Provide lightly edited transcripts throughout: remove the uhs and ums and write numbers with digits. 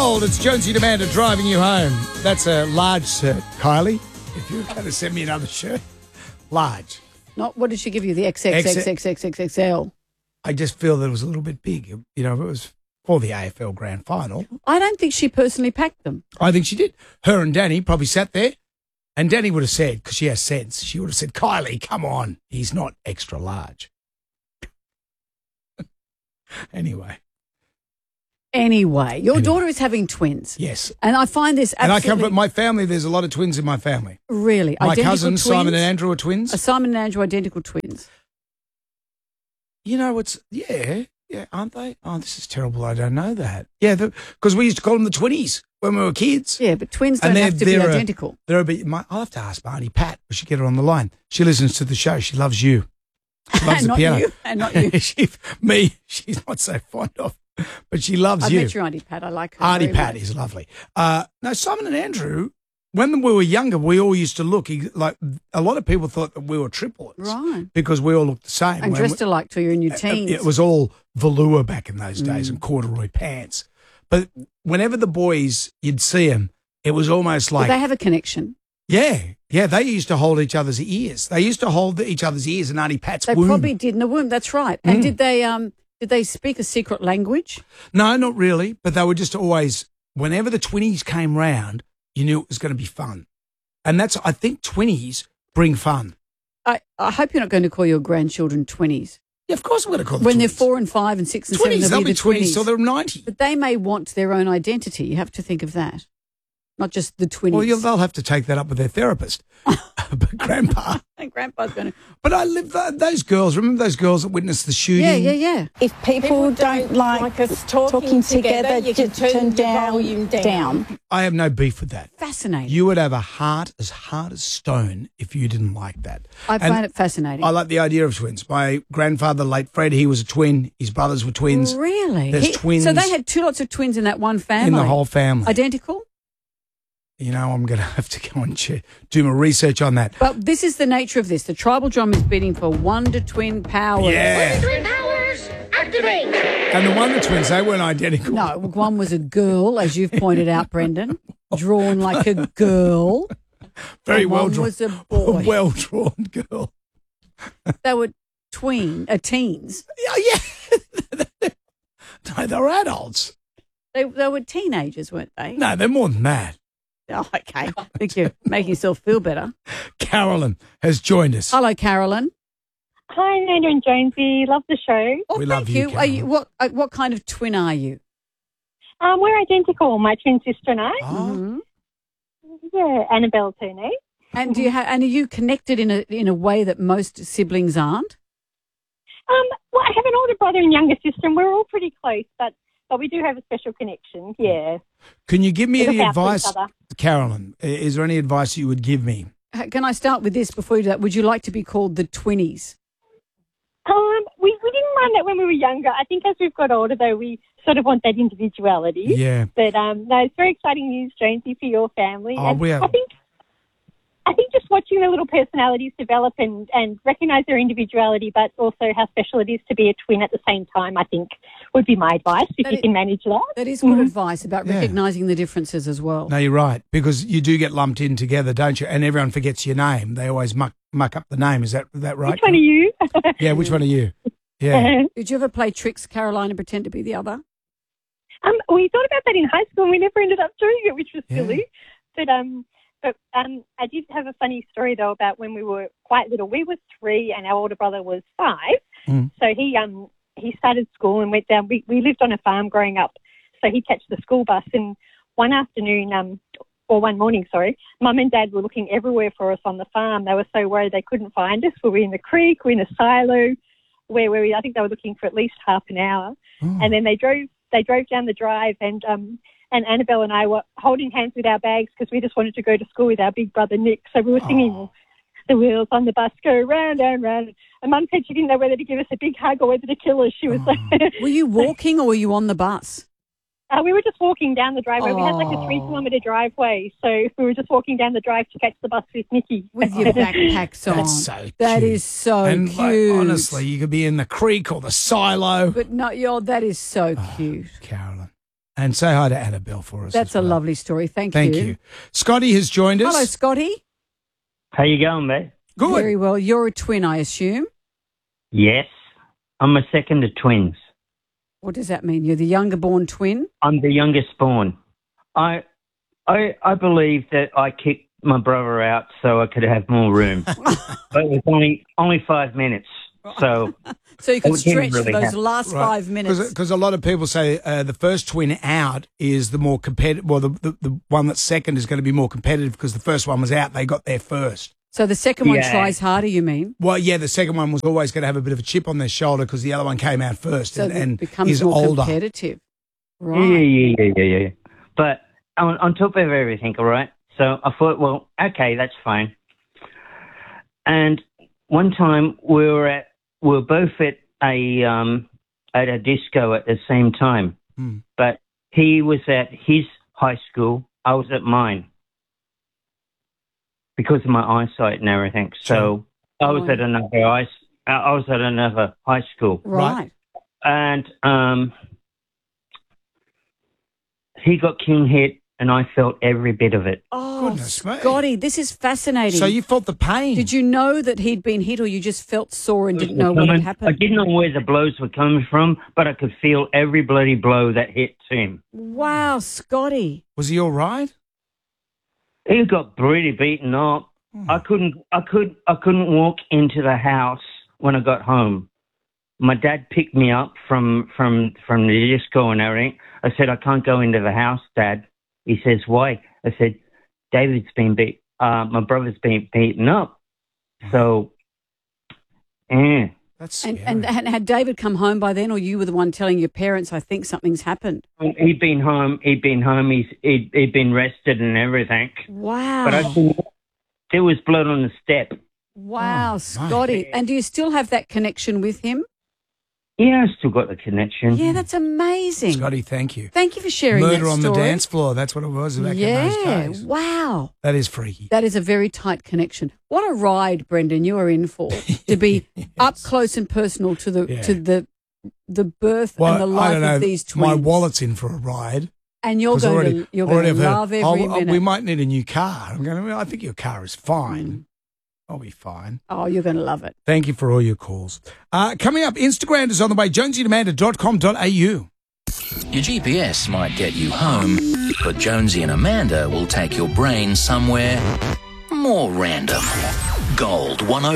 Gold. It's Jonesy Amanda driving you home. That's a large shirt, Kylie. If you're going to send me another shirt, large. Not what did she give you? The XXXXXXL. I just feel that it was a little bit big. You know, it was for the AFL Grand Final. I don't think she personally packed them. I think she did. Her and Danny probably sat there, and Danny would have said, because she has sense, she would have said, Kylie, come on, he's not extra large. Anyway, your daughter is having twins. Yes. And I find this absolutely... And I come from my family, there's a lot of twins in my family. Really? My Identical cousins, twins? Simon and Andrew, are twins. Simon and Andrew, identical twins. You know, yeah, aren't they? Oh, this is terrible. I don't know that. Yeah, because we used to call them the twinnies when we were kids. Yeah, but twins don't have to be identical. I'll have to ask Marty Pat. We should get her on the line. She listens to the show. She loves you. She loves the piano. And not you. She's not so fond of, but she loves you. I met your Auntie Pat. I like her. Auntie Pat is lovely. No, Simon and Andrew, when we were younger, we all used to look like a lot of people thought that we were triplets. Right. Because we all looked the same. And dressed alike till you're in your teens. It was all velour back in those days and corduroy pants. But whenever the boys, you'd see them, it was almost like... Did they have a connection? Yeah, they used to hold each other's ears. They used to hold each other's ears in Auntie Pat's womb. They probably did in the womb, that's right. And did they speak a secret language? No, not really. But they were just always, whenever the twinnies came round, you knew it was going to be fun. And I think twinnies bring fun. I hope you're not going to call your grandchildren twinnies. Yeah, of course I'm going to call them when twinnies. They're 4 and 5 and 6 and 7, they'll be 20s till they're 90. But they may want their own identity. You have to think of that. Not just the twinnies. Well, they'll have to take that up with their therapist. But Grandpa. And Grandpa's going to... But I live those girls. Remember those girls that witnessed the shooting? Yeah. If people don't like us talking together, you can turn the volume down. I have no beef with that. Fascinating. You would have a heart as hard as stone if you didn't like that. I find it fascinating. I like the idea of twins. My grandfather, late Fred, he was a twin. His brothers were twins. Really? There's twins. So they had lots of twins in that one family? In the whole family. Identical? You know, I'm going to have to go and do my research on that. But this is the nature of this. The tribal drum is beating for Wonder Twin powers. Yeah. Wonder Twin powers, activate. And the Wonder Twins, they weren't identical. No, one was a girl, as you've pointed out, Brendan, drawn like a girl. Very well drawn. drawn. Was a boy. Well-drawn girl. They were teens. Yeah. No, they were adults. They were teenagers, weren't they? No, they're more than that. Oh, okay. I think you're making yourself feel better. Carolyn has joined us. Hello, Carolyn. Hi, Amanda and Jonesy. Love the show. Oh, we thank love you, Are you what kind of twin are you? We're identical, my twin sister and I. Oh. Mm-hmm. Yeah, Annabelle Tooney. And are you connected in a way that most siblings aren't? Well, I have an older brother and younger sister, and we're all pretty close, but we do have a special connection. Yeah. Can you give me any Look out for advice, each other. Carolyn? Is there any advice you would give me? Can I start with this before you do that? Would you like to be called the twinnies? We didn't mind that when we were younger. I think as we've got older, though, we sort of want that individuality. Yeah. But no, it's very exciting news, Jonesy, for your family. Oh, we are. I think just watching the little personalities develop and recognise their individuality, but also how special it is to be a twin at the same time, I think would be my advice, if you can manage that. That is good advice about recognising the differences as well. No, you're right, because you do get lumped in together, don't you? And everyone forgets your name. They always muck up the name. Is that right? Which one are you? Yeah, which one are you? Yeah. Did you ever play tricks, Caroline, and pretend to be the other? We thought about that in high school and we never ended up doing it, which was silly. But I did have a funny story, though, about when we were quite little. We were 3 and our older brother was 5. So he started school and went down. We lived on a farm growing up, so he'd catch the school bus. And one afternoon, or one morning, Mum and Dad were looking everywhere for us on the farm. They were so worried they couldn't find us. We were in the creek, we were in a silo, where I think they were looking for at least half an hour. And then they drove down the drive and Annabelle and I were holding hands with our bags because we just wanted to go to school with our big brother Nick. So we were singing The Wheels on the Bus Go Round and Round. And Mum said she didn't know whether to give us a big hug or whether to kill us. She was Were you walking or were you on the bus? We were just walking down the driveway. We had like a 3-kilometre driveway. So we were just walking down the drive to catch the bus with Nikki. With your backpacks on. That's so cute. That is so and cute. Like, honestly, you could be in the creek or the silo. But no, that is so cute. Carolyn. And say hi to Annabelle for us. That's as a well. lovely story. Thank you. Scotty has joined us. Hello, Scotty. How you going, mate? Good. Very well. You're a twin, I assume. Yes. I'm a second of twins. What does that mean? You're the younger born twin? I'm the youngest born. I believe that I kicked my brother out so I could have more room. But it was only 5 minutes. So you could it didn't stretch really those happen. last 5 minutes. Because a lot of people say the first twin out is the more competitive. Well, the one that's second is going to be more competitive because the first one was out. They got there first. So the second one Yeah. tries harder, you mean? Well, yeah, the second one was always going to have a bit of a chip on their shoulder because the other one came out first So and it becomes is more older. competitive. Right. Yeah. But on top of everything, all right? So I thought, well, okay, that's fine. And one time we were both at a disco at the same time. But he was at his high school, I was at mine. Because of my eyesight and everything. So I was at another high school. Right. And he got king hit and I felt every bit of it. Oh, Goodness me. Scotty, this is fascinating. So you felt the pain. Did you know that he'd been hit or you just felt sore and didn't know what had happened? I didn't know where the blows were coming from, but I could feel every bloody blow that hit him. Wow, Scotty. Was he all right? He got pretty beaten up. I couldn't walk into the house when I got home. My dad picked me up from the disco and everything. I said, I can't go into the house, Dad. He says, why? I said, my brother's been beaten up. So, yeah. That's scary. And had David come home by then, or you were the one telling your parents, I think something's happened? He'd been home. He'd been rested and everything. Wow. But I think there was blood on the step. Wow, Oh, Scotty. And do you still have that connection with him? Yeah, I still got the connection. Yeah, that's amazing. Scotty, thank you. Thank you for sharing Murder that on story. the dance floor. That's what it was back in those days. Wow. That is freaky. That is a very tight connection. What a ride, Brendan, you are in for, to be up close and personal to the birth Well, and the I life don't know. of these twins. My wallet's in for a ride. And you're 'Cause going to I've heard, love every minute. We might need a new car. I'm going, well, I think your car is fine. I'll be fine. Oh, you're going to love it. Thank you for all your calls. Coming up, Instagram is on the way, jonesyandamanda.com.au. Your GPS might get you home, but Jonesy and Amanda will take your brain somewhere more random. Gold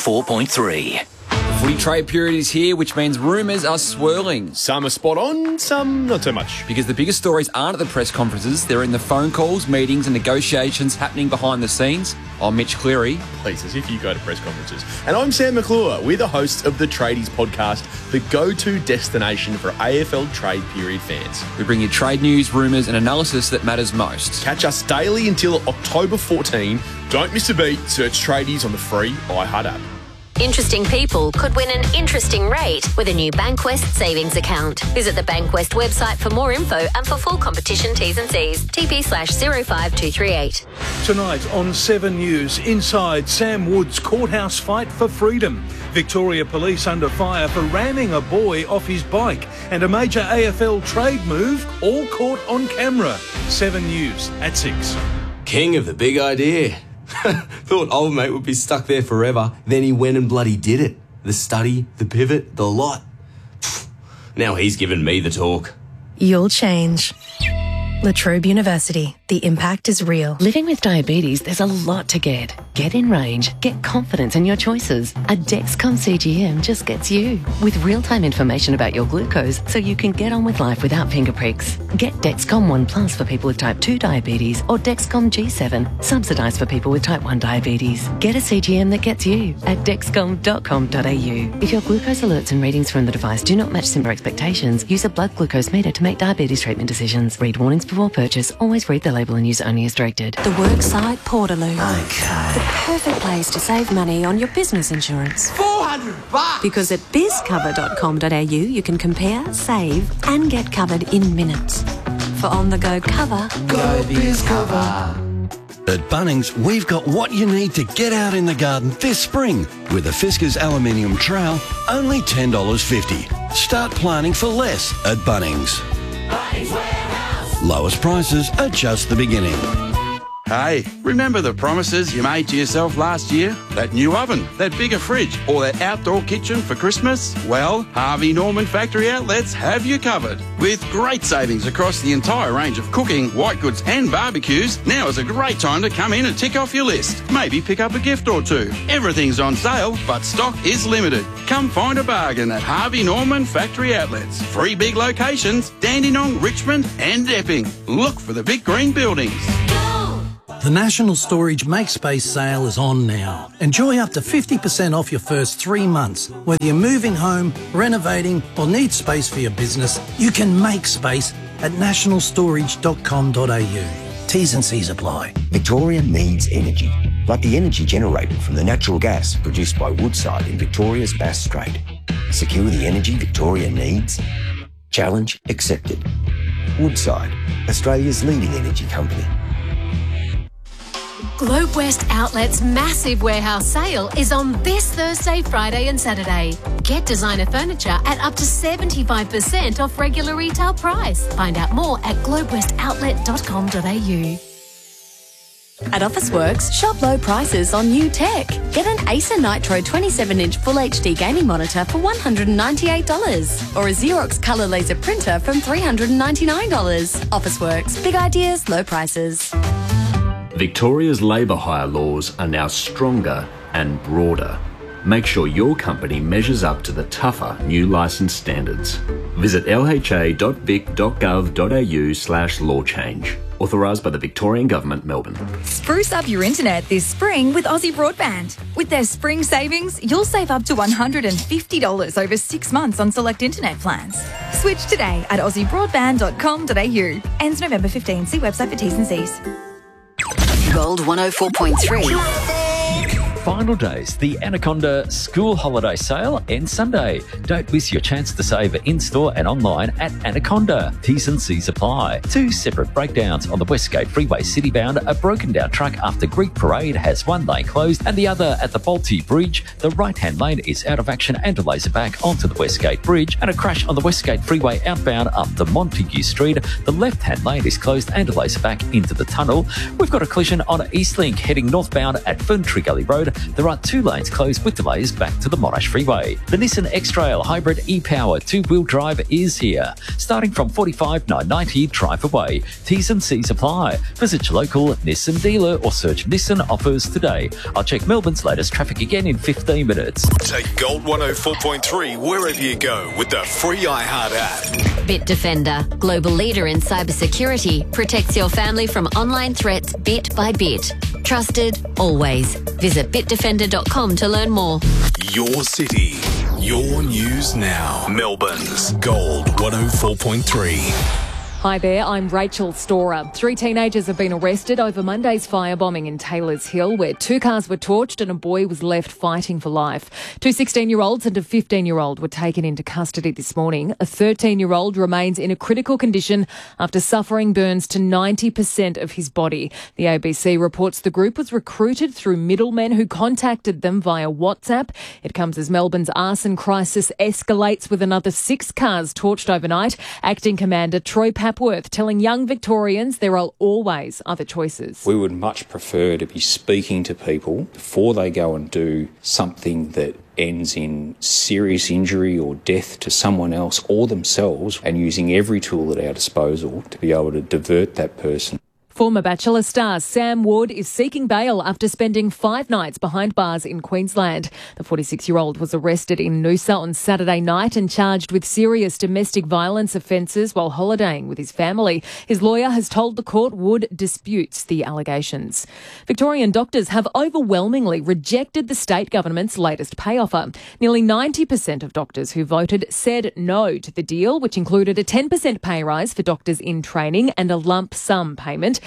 104.3. Footy trade period is here, which means rumours are swirling. Some are spot on, some not so much. Because the biggest stories aren't at the press conferences, they're in the phone calls, meetings and negotiations happening behind the scenes. I'm Mitch Cleary. Please, as if you go to press conferences. And I'm Sam McClure. We're the hosts of the Tradies podcast, the go-to destination for AFL trade period fans. We bring you trade news, rumours and analysis that matters most. Catch us daily until October 14. Don't miss a beat. Search Tradies on the free iHeart app. Interesting people could win an interesting rate with a new Bankwest savings account. Visit the Bankwest website for more info and for full competition T's and C's. TP/05238. Tonight on 7 News, inside Sam Wood's courthouse fight for freedom. Victoria Police under fire for ramming a boy off his bike. And a major AFL trade move, all caught on camera. 7 News at 6. King of the big idea. Thought old mate would be stuck there forever. Then he went and bloody did it. The study, the pivot, the lot. Now he's given me the talk. You'll change. La Trobe University. The impact is real. Living with diabetes, there's a lot to get. Get in range. Get confidence in your choices. A Dexcom CGM just gets you. With real-time information about your glucose so you can get on with life without finger pricks. Get Dexcom 1 Plus for people with type 2 diabetes or Dexcom G7, subsidised for people with type 1 diabetes. Get a CGM that gets you at dexcom.com.au. If your glucose alerts and readings from the device do not match simple expectations, use a blood glucose meter to make diabetes treatment decisions. Read warnings before purchase. Always read the label and use only as directed. The worksite Portaloo. Okay. The perfect place to save money on your business insurance. $400! Because at bizcover.com.au you can compare, save and get covered in minutes. For on-the-go cover, go BizCover. At Bunnings, we've got what you need to get out in the garden this spring. With a Fiskars aluminium trowel, only $10.50. Start planning for less at Bunnings. Bunnings Warehouse. Lowest prices are just the beginning. Hey, remember the promises you made to yourself last year? That new oven, that bigger fridge, or that outdoor kitchen for Christmas? Well, Harvey Norman Factory Outlets have you covered. With great savings across the entire range of cooking, white goods and barbecues, now is a great time to come in and tick off your list. Maybe pick up a gift or two. Everything's on sale, but stock is limited. Come find a bargain at Harvey Norman Factory Outlets. 3 big locations, Dandenong, Richmond and Epping. Look for the big green buildings. The National Storage Make Space sale is on now. Enjoy up to 50% off your first 3 months. Whether you're moving home, renovating or need space for your business, you can make space at nationalstorage.com.au. T's and C's apply. Victoria needs energy, like the energy generated from the natural gas produced by Woodside in Victoria's Bass Strait. Secure the energy Victoria needs? Challenge accepted. Woodside, Australia's leading energy company. Globe West Outlet's massive warehouse sale is on this Thursday, Friday and Saturday. Get designer furniture at up to 75% off regular retail price. Find out more at globewestoutlet.com.au. At Officeworks, shop low prices on new tech. Get an Acer Nitro 27-inch Full HD gaming monitor for $198 or a Xerox colour laser printer from $399. Officeworks, big ideas, low prices. Victoria's labour hire laws are now stronger and broader. Make sure your company measures up to the tougher new licence standards. Visit lha.vic.gov.au/law change. Authorised by the Victorian Government, Melbourne. Spruce up your internet this spring with Aussie Broadband. With their spring savings, you'll save up to $150 over 6 months on select internet plans. Switch today at aussiebroadband.com.au. Ends November 15. See website for T's and C's. Gold 104.3. Final days, the Anaconda School Holiday Sale ends Sunday. Don't miss your chance to save in-store and online at Anaconda. T's and C's apply. 2 separate breakdowns on the Westgate Freeway citybound. A broken down truck after Greek Parade has one lane closed and the other at the Balti Bridge. The right-hand lane is out of action and delays it back onto the Westgate Bridge. And a crash on the Westgate Freeway outbound up the Montague Street. The left-hand lane is closed and delays it back into the tunnel. We've got a collision on Eastlink heading northbound at Ferntree Gully Road. There are 2 lanes closed with delays back to the Monash Freeway. The Nissan X-Trail Hybrid e-Power 2-wheel drive is here. Starting from $45,990 drive away. T's and C's apply. Visit your local Nissan dealer or search Nissan offers today. I'll check Melbourne's latest traffic again in 15 minutes. Take Gold 104.3 wherever you go with the free iHeart app. Bitdefender, global leader in cybersecurity, protects your family from online threats bit by bit. Trusted, always. Visit bitdefender.com to learn more. Your city, your news now. Melbourne's Gold 104.3. Hi there, I'm Rachel Storer. 3 teenagers have been arrested over Monday's firebombing in Taylors Hill, where 2 cars were torched and a boy was left fighting for life. 2 16-year-olds and a 15-year-old were taken into custody this morning. A 13-year-old remains in a critical condition after suffering burns to 90% of his body. The ABC reports the group was recruited through middlemen who contacted them via WhatsApp. It comes as Melbourne's arson crisis escalates with another 6 cars torched overnight. Acting Commander Troy Papworth telling young Victorians there are always other choices. We would much prefer to be speaking to people before they go and do something that ends in serious injury or death to someone else or themselves, and using every tool at our disposal to be able to divert that person. Former Bachelor star Sam Wood is seeking bail after spending 5 nights behind bars in Queensland. The 46-year-old was arrested in Noosa on Saturday night and charged with serious domestic violence offences while holidaying with his family. His lawyer has told the court Wood disputes the allegations. Victorian doctors have overwhelmingly rejected the state government's latest pay offer. Nearly 90% of doctors who voted said no to the deal, which included a 10% pay rise for doctors in training and a lump sum payment.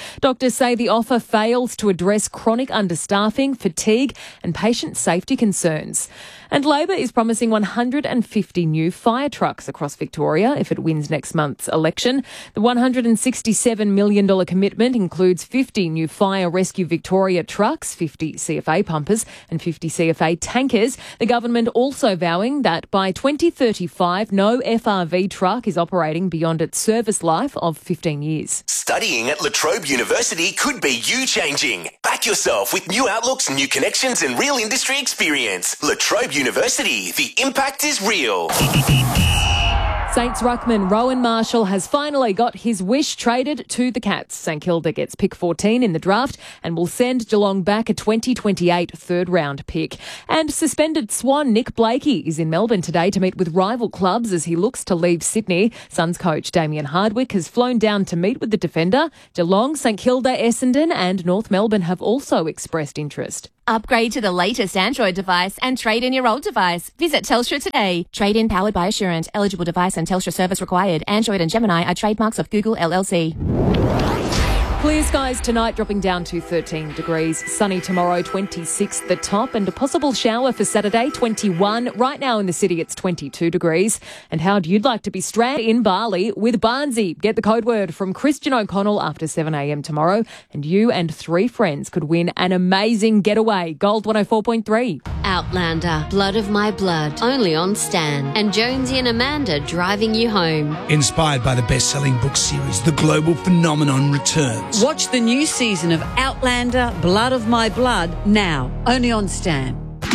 Doctors say the offer fails to address chronic understaffing, fatigue and patient safety concerns. And Labor is promising 150 new fire trucks across Victoria if it wins next month's election. The $167 million commitment includes 50 new Fire Rescue Victoria trucks, 50 CFA pumpers and 50 CFA tankers. The government also vowing that by 2035, no FRV truck is operating beyond its service life of 15 years. Studying at La Trobe University could be you changing. Back yourself with new outlooks, new connections and real industry experience. La Trobe University, the impact is real. Saints ruckman Rowan Marshall has finally got his wish, traded to the Cats. St Kilda gets pick 14 in the draft and will send Geelong back a 2028 third-round pick. And suspended Swan Nick Blakey is in Melbourne today to meet with rival clubs as he looks to leave Sydney. Suns coach Damien Hardwick has flown down to meet with the defender. Geelong, St Kilda, Essendon and North Melbourne have also expressed interest. Upgrade to the latest Android device and trade in your old device. Visit Telstra today. Trade in powered by Assurant. Eligible device and Telstra service required. Android and Gemini are trademarks of Google LLC. Clear skies tonight, dropping down to 13 degrees. Sunny tomorrow, 26 the top, and a possible shower for Saturday, 21. Right now in the city, it's 22 degrees. And how'd you like to be stranded in Bali with Barnsey? Get the code word from Christian O'Connell after 7 a.m. tomorrow, and you and 3 friends could win an amazing getaway. Gold 104.3. Outlander, Blood of My Blood, only on Stan. And Jonesy and Amanda driving you home. Inspired by the best-selling book series, the global phenomenon returns. Watch the new season of Outlander, Blood of My Blood, now, only on Stan.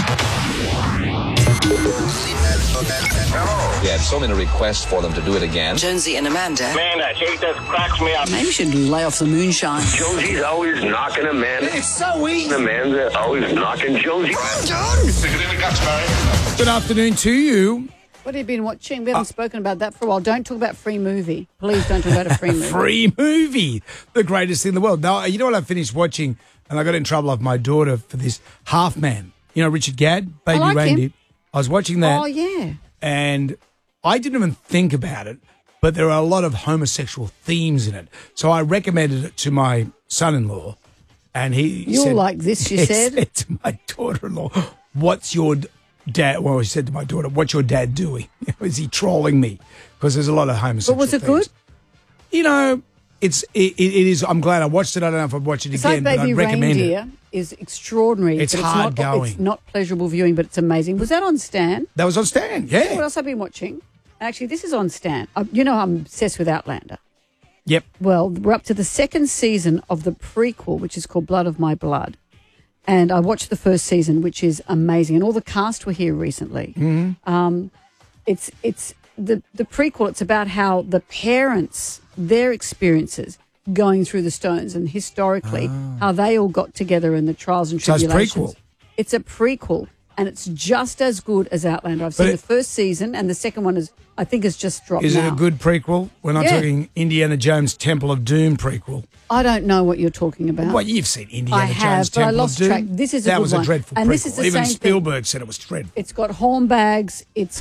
We had so many requests for them to do it again. Jonesy and Amanda. Man, that shit just cracks me up. Maybe we should lay off the moonshine. Jonesy's always knocking Amanda. It's so easy. Amanda's always knocking Jonesy. Stick it in the guts, Barry. Good afternoon to you. What have you been watching? We haven't spoken about that for a while. Don't talk about Free Movie. Please don't talk about a free movie. Free Movie, the greatest thing in the world. Now, you know what I finished watching, and I got in trouble with my daughter for this, Half Man. You know, Richard Gadd, Baby I like Reindeer. him. I was watching that. Oh, yeah. And I didn't even think about it, but there are a lot of homosexual themes in it. So I recommended it to my son-in-law, and he You're said, like this, you he said? to my daughter-in-law, what's your dad, well, he said to my daughter, what's your dad doing? Is he trolling me? Because there's a lot of homosexual But was it themes. good? You know, it is, I'm glad I watched it. I don't know if I'd watch it It's again, like but Baby I'd recommend Reindeer it. is extraordinary. It's but hard not, going. It's not pleasurable viewing, but it's amazing. Was that on Stan? That was on Stan, You know yeah. what else I've been watching? Actually, this is on Stan. You know I'm obsessed with Outlander. Yep. Well, we're up to the second season of the prequel, which is called Blood of My Blood. And I watched the first season, which is amazing. And all the cast were here recently. Mm-hmm. It's the prequel. It's about how the parents, their experiences going through the Stones and historically how they all got together in the trials and So it's tribulations. prequel. It's a prequel, and it's just as good as Outlander. I've seen the first season, and the second one I think has just dropped. Is now. it a good prequel? We're not Yeah. talking Indiana Jones Temple of Doom prequel. I don't know what you're talking about. Well, you've seen Indiana I have, Jones but I Temple lost of Doom. track. This is a that good was one. a dreadful And prequel. this is the Even same thing. Spielberg said it was dreadful. It's got hornbags. It's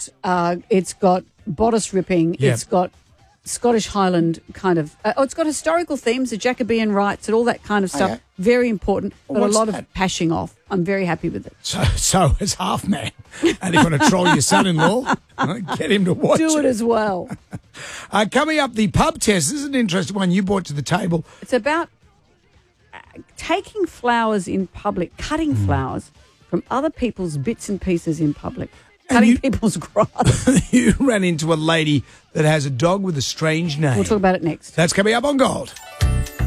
got bodice ripping. Yeah. It's got Scottish Highland kind of. It's got historical themes, the Jacobean rights, and all that kind of stuff. Okay. Very important, Well, but a what's lot that? of pashing off. I'm very happy with it. So is Half Man. And if you want to troll your son-in-law, get him to watch Do it as well. Coming up, the pub test. This is an interesting one you brought to the table. It's about taking flowers in public, cutting flowers from other people's bits and pieces in public, cutting people's grass. You ran into a lady that has a dog with a strange name. We'll talk about it next. That's coming up on Gold.